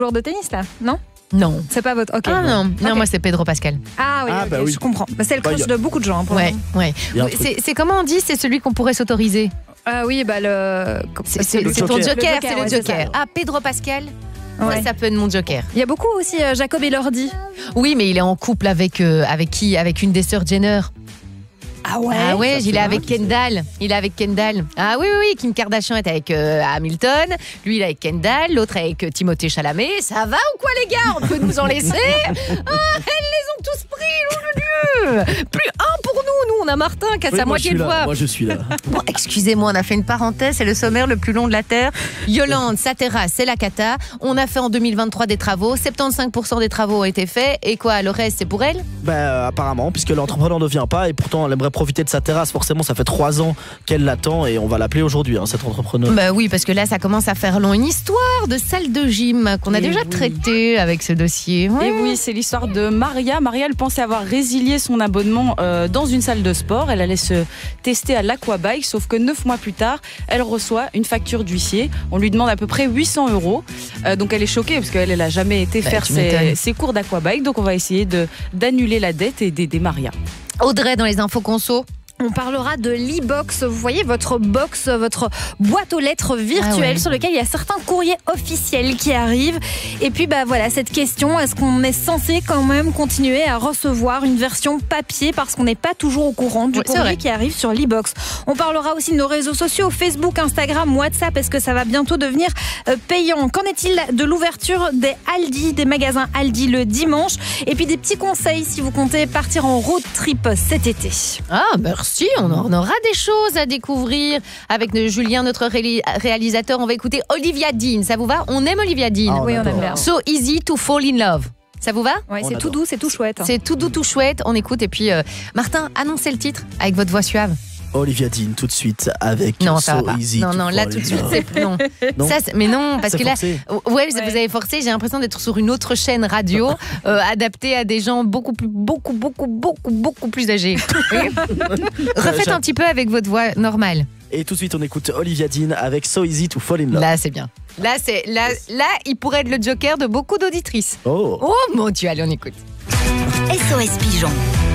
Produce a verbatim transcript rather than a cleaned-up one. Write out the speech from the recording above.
Joueur de tennis là, non? Non. C'est pas votre. Ok. Ah non, non, Ok. moi c'est Pedro Pascal. Ah oui, Ah, ok, bah oui. je comprends. Bah, c'est le Bah, crush y a- de beaucoup de gens. Pour Ouais, le ouais. Il y a un truc. C'est, c'est comment on dit? C'est celui qu'on pourrait s'autoriser. Ah oui, bah le. C'est, c'est c'est- c'est ton Joker. joker, Le c'est le ouais, c'est joker. ça. Ah, Pedro Pascal. Ouais. Ouais, ça peut être mon joker. Il y a beaucoup aussi euh, Jacob Elordi. Oui, mais il est en couple avec euh, avec qui? Avec une des sœurs Jenner. Ah ouais. Ah ouais, Ça il fait est avec mal, qui Kendall. Il est avec Kendall. Ah oui, oui, oui. Kim Kardashian est avec euh, Hamilton. Lui, il est avec Kendall. L'autre avec euh, Timothée Chalamet. Ça va ou quoi, les gars? On peut nous en laisser? Ah, elles les ont tous pris, nom de Dieu. Plus un pour nous. Nous, on a Martin qui a Oui, sa moi, je moitié suis de là. voix. Moi, je suis là. Bon, excusez-moi, on a fait une parenthèse. C'est le sommaire le plus long de la Terre. Yolande, sa terrasse, c'est la cata. On a fait en deux mille vingt-trois des travaux. soixante-quinze pour cent des travaux ont été faits. Et quoi, le reste, c'est pour elle? Ben, euh, apparemment, puisque l'entrepreneur ne vient pas et pourtant elle aimerait profiter de sa terrasse. Forcément, ça fait trois ans qu'elle l'attend et on va l'appeler aujourd'hui, hein, cet entrepreneur. Bah oui, parce que là, ça commence à faire long. Une histoire de salle de gym qu'on a Et déjà oui. traitée avec ce dossier. Ouais. Et oui, c'est l'histoire de Maria. Maria, elle pensait avoir résilié son abonnement euh, dans une salle de sport. Elle allait se tester à l'Aquabike, sauf que neuf mois plus tard, elle reçoit une facture d'huissier. On lui demande à peu près huit cents euros. Euh, donc elle est choquée parce qu'elle n'a jamais été Bah, faire tu ses, m'étonnes. ses cours d'Aquabike. Donc on va essayer de, d'annuler la dette et d'aider Maria. Audrey dans les infos conso. On parlera de l'e-box. Vous voyez votre box, votre boîte aux lettres virtuelle Ah ouais. sur lequel il y a certains courriers officiels qui arrivent. Et puis bah voilà cette question, est-ce qu'on est censé quand même continuer à recevoir une version papier parce qu'on n'est pas toujours au courant du Ouais, c'est courrier vrai. qui arrive sur l'e-box. On parlera aussi de nos réseaux sociaux, Facebook, Instagram, WhatsApp. Est-ce que ça va bientôt devenir euh, payant? Qu'en est-il de l'ouverture des Aldi, des magasins Aldi le dimanche? Et puis des petits conseils si vous comptez partir en road trip cet été. Ah, merci. On en aura des choses à découvrir avec de- Julien, notre réali- réalisateur. On va écouter Olivia Dean. Ça vous va? On aime Olivia Dean. Ah, Oui, on adore. aime bien. So easy to fall in love. Ça vous va? Ouais, On c'est tout adore. doux, c'est tout chouette. C'est tout doux, tout chouette. On écoute. Et puis, euh, Martin, annoncez le titre avec votre voix suave. Olivia Dean, tout de suite, avec Non, So ça va pas. Easy Non, to non, là Fall tout de in suite, Love. c'est non. Non. Ça, c'est- mais non, parce C'est que là, forcé. ouais, vous avez forcé. J'ai l'impression d'être sur une autre chaîne radio, euh, adaptée à des gens beaucoup plus, beaucoup, beaucoup, beaucoup, beaucoup plus âgés. Oui. Refaites un petit peu avec votre voix normale. Et tout de suite, on écoute Olivia Dean avec So Easy to Fall in Love. Là, c'est bien. Là, c'est là, là, il pourrait être le joker de beaucoup d'auditrices. Oh. Oh mon Dieu, allez, on écoute. S O S Pigeon.